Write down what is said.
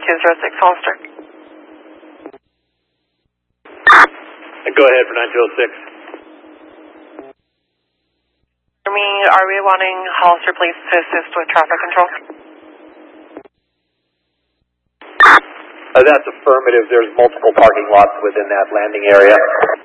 9206 Hollister. Go ahead for 9206. Are we wanting Hollister Police to assist with traffic control? That's affirmative. There's multiple parking lots within that landing area.